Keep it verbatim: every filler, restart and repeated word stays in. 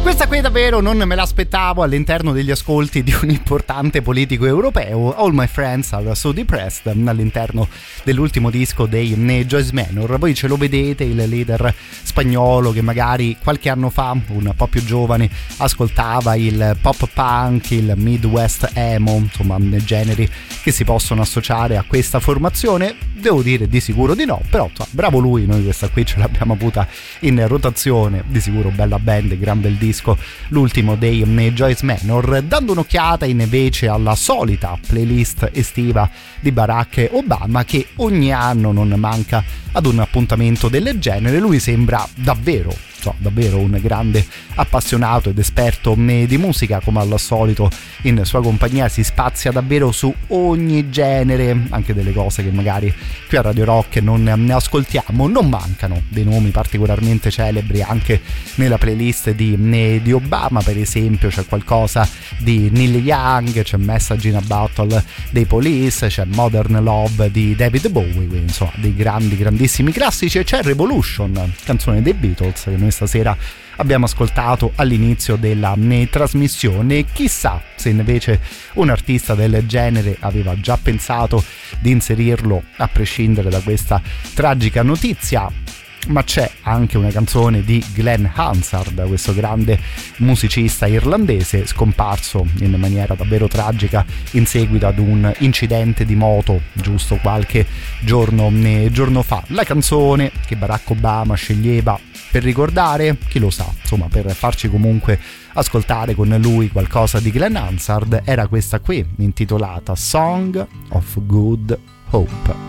Questa qui davvero non me l'aspettavo all'interno degli ascolti di un importante politico europeo. All My Friends Are So Depressed, all'interno dell'ultimo disco dei Joyce Manor. Voi ce lo vedete, il leader spagnolo che magari qualche anno fa, un po' più giovane, ascoltava il pop punk, il Midwest emo, insomma generi che si possono associare a questa formazione. Devo dire di sicuro di no, però insomma, bravo lui, noi questa qui ce l'abbiamo avuta in rotazione, di sicuro bella band, gran bel disco, l'ultimo dei Joyce Manor. Dando un'occhiata invece alla solita playlist estiva di Barack Obama, che ogni anno non manca ad un appuntamento del genere, lui sembra davvero So, davvero un grande appassionato ed esperto di musica, come al solito in sua compagnia si spazia davvero su ogni genere, anche delle cose che magari qui a Radio Rock non ne ascoltiamo. Non mancano dei nomi particolarmente celebri anche nella playlist di, di Obama, per esempio c'è qualcosa di Neil Young, c'è Message in a Bottle dei Police, c'è Modern Love di David Bowie, quindi insomma dei grandi grandissimi classici, e c'è Revolution, canzone dei Beatles che noi stasera abbiamo ascoltato all'inizio della trasmissione. Chissà se invece un artista del genere aveva già pensato di inserirlo a prescindere da questa tragica notizia. Ma c'è anche una canzone di Glenn Hansard, questo grande musicista irlandese scomparso in maniera davvero tragica in seguito ad un incidente di moto giusto qualche giorno, giorno fa. La canzone che Barack Obama sceglieva per ricordare, chi lo sa, insomma per farci comunque ascoltare con lui qualcosa di Glenn Hansard, era questa qui, intitolata Song of Good Hope.